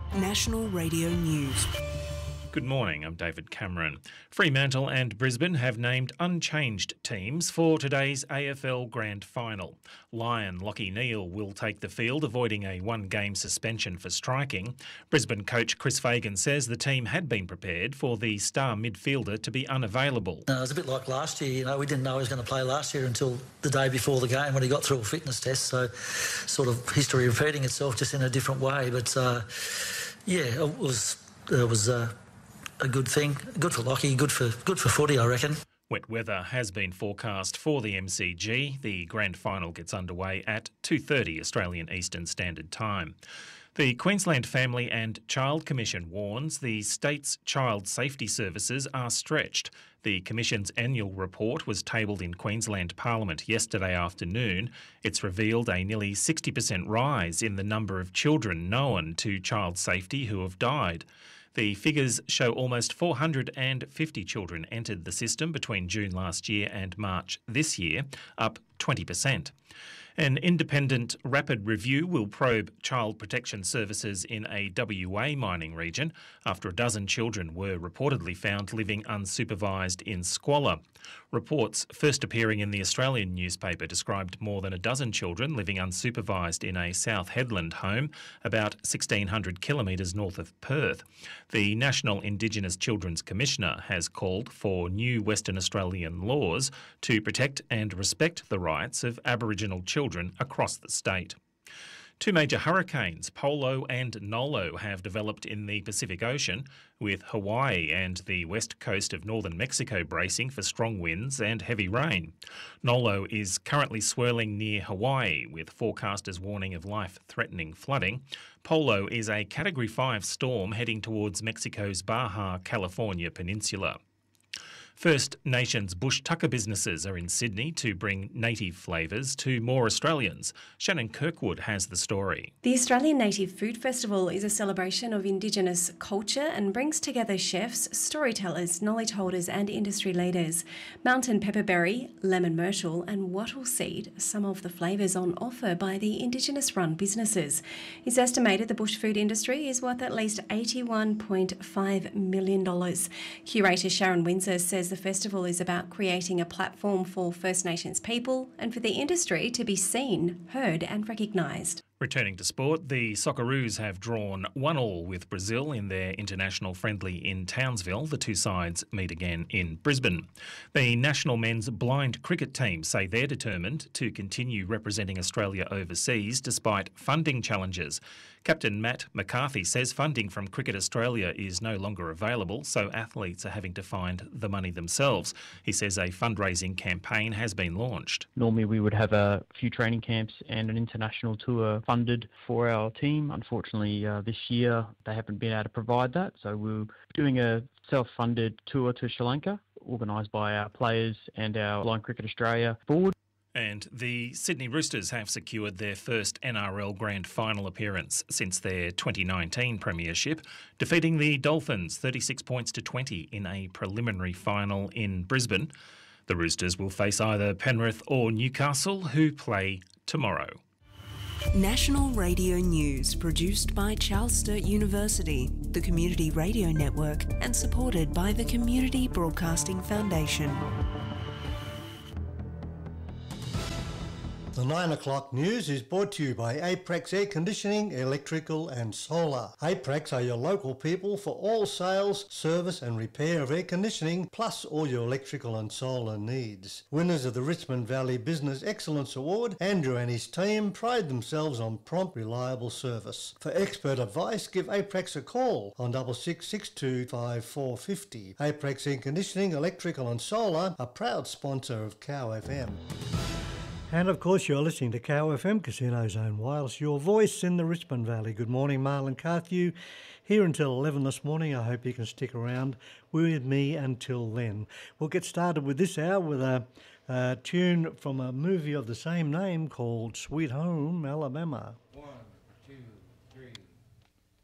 National Radio News. Good morning, I'm David Cameron. Fremantle and Brisbane have named unchanged teams for today's AFL Grand Final. Lion Lachie Neale will take the field, avoiding a one-game suspension for striking. Brisbane coach Chris Fagan says the team had been prepared for the star midfielder to be unavailable. It was a bit like last year, we didn't know he was going to play last year until the day before the game when he got through a fitness test, so sort of history repeating itself just in a different way. But it was a good thing. Good for Lachie, good for footy, I reckon. Wet weather has been forecast for the MCG. The grand final gets underway at 2:30 Australian Eastern Standard Time. The Queensland Family and Child Commission warns the state's child safety services are stretched. The Commission's annual report was tabled in Queensland Parliament yesterday afternoon. It's revealed a nearly 60% rise in the number of children known to child safety who have died. The figures show almost 450 children entered the system between June last year and March this year, up 20%. An independent rapid review will probe child protection services in a WA mining region after a dozen children were reportedly found living unsupervised in squalor. Reports first appearing in the Australian newspaper described more than a dozen children living unsupervised in a South Headland home about 1,600 kilometres north of Perth. The National Indigenous Children's Commissioner has called for new Western Australian laws to protect and respect the rights of Aboriginal children across the state. Two major hurricanes, Polo and Nolo, have developed in the Pacific Ocean, with Hawaii and the west coast of northern Mexico bracing for strong winds and heavy rain. Nolo is currently swirling near Hawaii, with forecasters warning of life-threatening flooding. Polo is a Category 5 storm heading towards Mexico's Baja California peninsula. First Nations bush tucker businesses are in Sydney to bring native flavours to more Australians. Shannon Kirkwood has the story. The Australian Native Food Festival is a celebration of Indigenous culture and brings together chefs, storytellers, knowledge holders and industry leaders. Mountain pepperberry, lemon myrtle and wattle seed are some of the flavours on offer by the Indigenous-run businesses. It's estimated the bush food industry is worth at least $81.5 million. Curator Sharon Windsor says the festival is about creating a platform for First Nations people and for the industry to be seen, heard and recognised. Returning to sport, the Socceroos have drawn 1-1 with Brazil in their international friendly in Townsville. The two sides meet again in Brisbane. The national men's blind cricket team say they're determined to continue representing Australia overseas despite funding challenges. Captain Matt McCarthy says funding from Cricket Australia is no longer available, so athletes are having to find the money themselves. He says a fundraising campaign has been launched. Normally we would have a few training camps and an international tour funded for our team. Unfortunately, this year they haven't been able to provide that, so we're doing a self-funded tour to Sri Lanka, organised by our players and our Blind Cricket Australia board. And the Sydney Roosters have secured their first NRL Grand Final appearance since their 2019 premiership, defeating the Dolphins 36 points to 20 in a preliminary final in Brisbane. The Roosters will face either Penrith or Newcastle, who play tomorrow. National Radio News, produced by Charles Sturt University, the Community Radio Network, and supported by the Community Broadcasting Foundation. The 9 o'clock news is brought to you by Aprex Air Conditioning, Electrical and Solar. Aprex are your local people for all sales, service and repair of air conditioning, plus all your electrical and solar needs. Winners of the Richmond Valley Business Excellence Award, Andrew and his team pride themselves on prompt, reliable service. For expert advice, give Aprex a call on 6662 5450. Aprex Air Conditioning, Electrical and Solar, a proud sponsor of Cow FM. And of course you're listening to Cow FM, Casino Zone Wireless, your voice in the Richmond Valley. Good morning, Marlon Carthew, here until 11 this morning. I hope you can stick around with me until then. We'll get started with this hour with a tune from a movie of the same name called Sweet Home Alabama. 1,